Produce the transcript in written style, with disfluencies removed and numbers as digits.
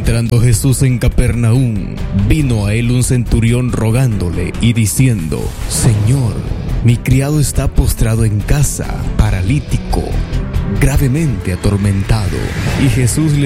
Entrando Jesús en Capernaum, vino a él un centurión rogándole y diciendo: Señor, mi criado está postrado en casa, paralítico, gravemente atormentado. Y Jesús le